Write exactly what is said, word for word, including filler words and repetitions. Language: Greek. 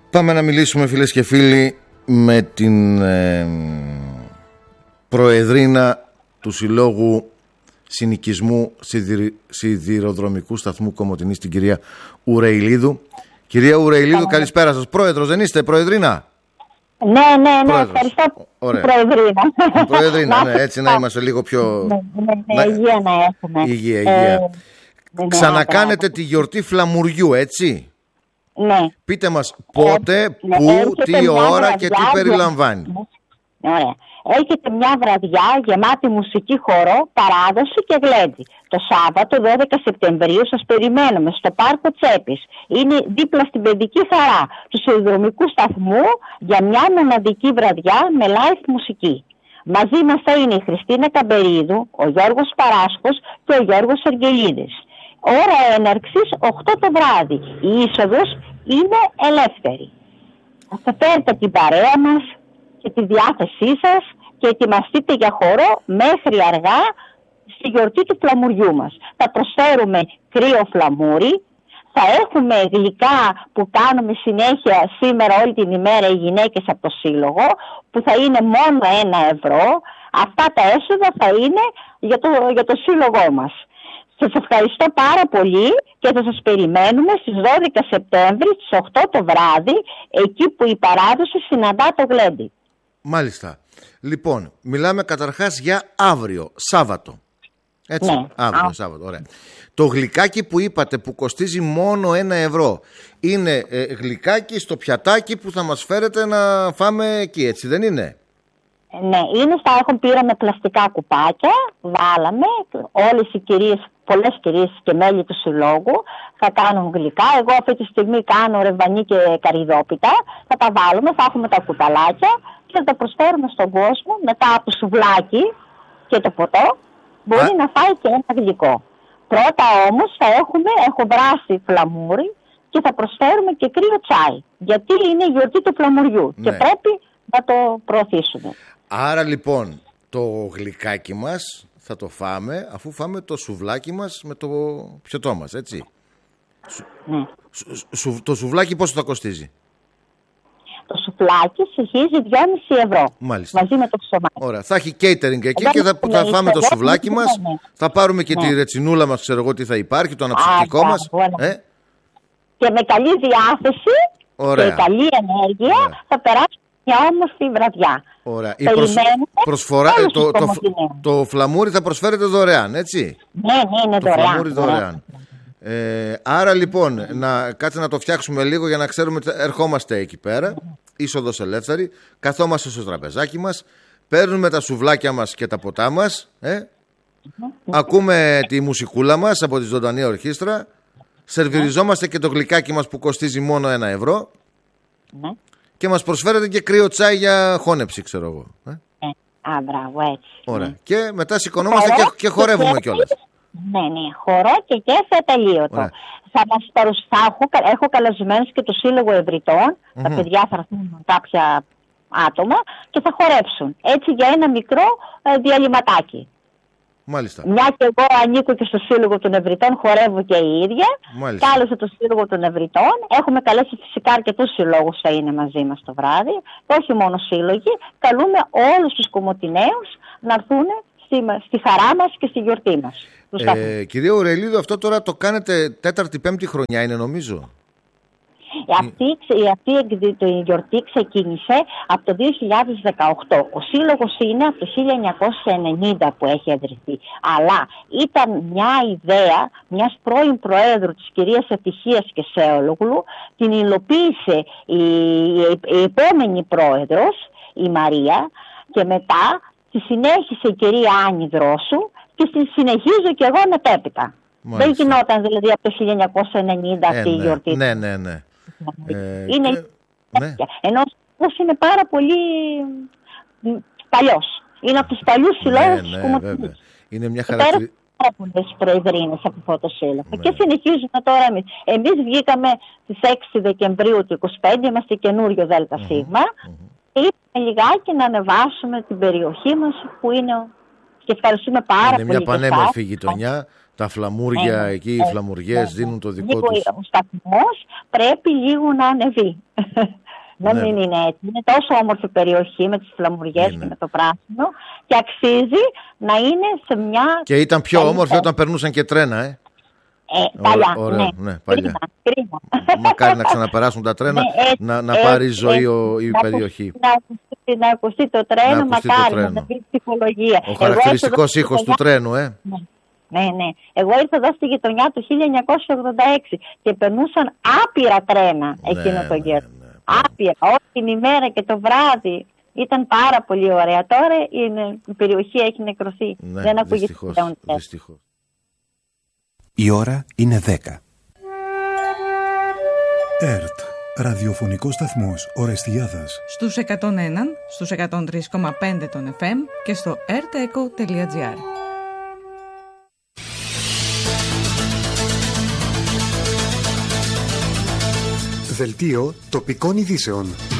Πάμε να μιλήσουμε, φίλες και φίλοι, με την ε, Προεδρίνα του Συλλόγου Συνοικισμού Σιδηροδρομικού Σταθμού Κομοτηνής, την κυρία Ουρεηλίδου. Κυρία Ουρεηλίδου, καλησπέρα σας. Πρόεδρος δεν είστε, Προεδρίνα? Ναι, ναι, ναι, Πρόεδρος. Ευχαριστώ. Ωραία. Προεδρίνα. Προεδρίνα, ναι, έτσι να είμαστε λίγο πιο... Ναι, ναι, ναι, να... υγεία να έχουμε. Υγεία, υγεία. Ε, ναι, Ξανακάνετε ναι, τη γιορτή Φλαμουριού, έτσι? Ναι. Πείτε μας πότε, ε, πού, ναι, τι ώρα και τι βραδιά, περιλαμβάνει. Ωραία. Έρχεται μια βραδιά γεμάτη μουσική, χορό, παράδοση και γλέντι. Το Σάββατο δώδεκα Σεπτεμβρίου σας περιμένουμε στο Πάρκο Τσέπης. Είναι δίπλα στην παιδική χαρά του Σιδηροδρομικού Σταθμού για μια μοναδική βραδιά με live μουσική. Μαζί μας θα είναι η Χριστίνα Καμπερίδου, ο Γιώργος Παράσχος και ο Γιώργος Αγγελίδης. Ώρα έναρξης οκτώ το βράδυ. Η είσοδος είναι ελεύθερη. Θα φέρετε την παρέα μας και τη διάθεσή σας και ετοιμαστείτε για χορό μέχρι αργά στη γιορτή του φλαμουριού μας. Θα προσφέρουμε κρύο φλαμούρι, θα έχουμε γλυκά που κάνουμε συνέχεια σήμερα όλη την ημέρα οι γυναίκες από το Σύλλογο, που θα είναι μόνο ένα ευρώ. Αυτά τα έσοδα θα είναι για το, για το Σύλλογό μας. Σας ευχαριστώ πάρα πολύ και θα σας περιμένουμε στις δώδεκα Σεπτέμβρη στις οκτώ το βράδυ, εκεί που η παράδοση συναντά το γλέντι. Μάλιστα. Λοιπόν, μιλάμε καταρχάς για αύριο, Σάββατο. Έτσι, ναι. αύριο, Α. Σάββατο, ωραία. Το γλυκάκι που είπατε που κοστίζει μόνο ένα ευρώ είναι ε, γλυκάκι στο πιατάκι που θα μας φέρετε να φάμε εκεί, έτσι δεν είναι? Ναι, είναι στα έχουν πήραμε πλαστικά κουπάκια, βάλαμε, όλες οι κυρίες, πολλές κυρίες και μέλη του συλλόγου θα κάνουν γλυκά. Εγώ αυτή τη στιγμή κάνω ρεβανί και καρυδόπιτα, θα τα βάλουμε, θα έχουμε τα κουταλάκια και θα τα προσφέρουμε στον κόσμο μετά από το σουβλάκι και το ποτό, μπορεί Α. να φάει και ένα γλυκό. Πρώτα όμως θα έχουμε, έχω βράσει φλαμούρι και θα προσφέρουμε και κρύο τσάι, γιατί είναι η γιορτή του φλαμουριού ναι. και πρέπει να το προωθήσουμε. Άρα λοιπόν το γλυκάκι μας θα το φάμε αφού φάμε το σουβλάκι μας με το πιωτό μας, έτσι? Ναι. Σου, σου, το σουβλάκι πόσο θα κοστίζει? Το σουβλάκι στοιχίζει δυόμισι ευρώ. Μάλιστα. Μαζί με το ψωμάκι. Ωραία. Θα έχει catering εκεί και θα, θα φάμε το σουβλάκι μας. Ναι. Θα πάρουμε και ναι. τη ρετσινούλα μας, ξέρω εγώ τι θα υπάρχει, το αναψυκτικό μας. Ναι. Ε? Και με καλή διάθεση Ωραία. και καλή ενέργεια Ωραία. θα περάσουμε μια όμορφη βραδιά. Ωραία. Η προσ... προσφορά, ε, το, το, το, το φλαμούρι θα προσφέρετε δωρεάν, έτσι? Ναι, ναι, είναι το δωρεάν. Φλαμούρι δωρεάν. Ε, άρα λοιπόν, να, κάτσε να το φτιάξουμε λίγο για να ξέρουμε ότι ερχόμαστε εκεί πέρα, είσοδος ελεύθερη, καθόμαστε στο τραπεζάκι μας, παίρνουμε τα σουβλάκια μας και τα ποτά μας, ε, ακούμε τη μουσικούλα μας από τη ζωντανή ορχήστρα, σερβιριζόμαστε και το γλυκάκι μας που κοστίζει μόνο ένα ευρώ και μας προσφέρετε και κρύο τσάι για χώνεψη, ξέρω εγώ. Ε. Α, μπράβο, έτσι. Ωραία. Ναι. Και μετά σηκωνόμαστε και, και χορεύουμε κιόλας. Ναι, ναι, χορό και κέφι ατελείωτο. Θα μας παρουσιάσω, έχω καλεσμένους και το Σύλλογο Ευρυτών, mm-hmm. τα παιδιά θα έρθουν κάποια άτομα και θα χορέψουν. Έτσι για ένα μικρό ε, διαλυματάκι. Μάλιστα. Μια και εγώ ανήκω και στο Σύλλογο των Ευρυτών, χορεύω και η ίδια. Μάλιστα. Κάλεσα το Σύλλογο των Ευρυτών. Έχουμε καλέσει φυσικά αρκετούς συλλόγους θα είναι μαζί μας το βράδυ. Και όχι μόνο σύλλογοι. Καλούμε όλους τους Κομοτηναίους να έρθουν στη, στη χαρά μας και στη γιορτή μας. Ε, κυρία Ουρεηλίδου, αυτό τώρα το κάνετε τέταρτη πέμπτη χρονιά είναι νομίζω? Αυτή, αυτή η γιορτή ξεκίνησε από το δύο χιλιάδες δεκαοκτώ. Ο σύλλογος είναι από το χίλια εννιακόσια ενενήντα που έχει ιδρυθεί. Αλλά ήταν μια ιδέα μιας πρώην Προέδρου της κυρίας Ευτυχίας Κεσέολογλου. Την υλοποίησε η, η, η επόμενη Πρόεδρος, η Μαρία, και μετά τη συνέχισε η κυρία Άννη Δρόσου και τη συνεχίζω και εγώ μετέπειτα. Δεν γινόταν δηλαδή από το χίλια εννιακόσια ενενήντα ε, αυτή ναι, η γιορτή. Ναι, ναι, ναι. Ε, είναι και... ναι. Ενώ ο είναι πάρα πολύ παλιός. Είναι από τους παλιούς συλλόγους ναι, που ναι, βέβαια. Είναι μια χαρακτηριστική. Πάρα πολλές προεδρίνες από αυτό το σύλλογο. Ναι. Και συνεχίζουμε τώρα εμείς. Εμείς βγήκαμε στις έξι Δεκεμβρίου του είκοσι πέντε, είμαστε καινούριο ΔΣ. Mm-hmm. Και είπαμε λιγάκι να ανεβάσουμε την περιοχή μας που είναι. Και ευχαριστούμε πάρα είναι πολύ. Είναι μια πανέμορφη γειτονιά. Τα φλαμούρια ναι, εκεί, οι ναι, φλαμουριές ναι, δίνουν το δικό λίγο, τους. Ο σταθμός πρέπει λίγο να ανεβεί. Να Ναι. μην είναι έτσι. Είναι τόσο όμορφη περιοχή με τις φλαμουριές Είναι. και με το πράσινο και αξίζει να είναι σε μια... Και ήταν πιο καλή όμορφη θέση. όταν περνούσαν και τρένα, ε. Ε, παλιά, Ωραίο, ναι. ναι, παλιά. Κρίμα, κρίμα. Μακάρι να ξαναπεράσουν τα τρένα, Ναι, έτσι, να, να έτσι, πάρει έτσι, ζωή ο, η να περιοχή. ακουστεί, να, ακουστεί, να ακουστεί το τρένο, Να ακουστεί το μακάρι, τρένο. να μπει ψυχολογία. Ο χαρακτηριστικός Εγώ ήχος ήρθα του εδώ- τρένου, ε. Ναι, ναι, ναι. Εγώ ήρθα εδώ στη γειτονιά του χίλια εννιακόσια ογδόντα έξι και περνούσαν άπειρα τρένα εκείνο Ναι, το ναι, καιρό. ναι. Άπειρα, όλη την ημέρα και το βράδυ. Ήταν πάρα πολύ ωραία. Τώρα είναι, η περιοχή έχει νεκρωθεί. Ναι, Δεν ακούγεται δυστυχώς, πλέον τρένο. δυστυχώς. Η ώρα είναι δέκα. ΕΡΤ, ραδιοφωνικός σταθμός Ορεστιάδας. Στους εκατόν ένα, στους εκατόν τρία κόμμα πέντε των εφ εμ και στο ερτεκο τελεία τζι άρ. Δελτίο τοπικών ειδήσεων.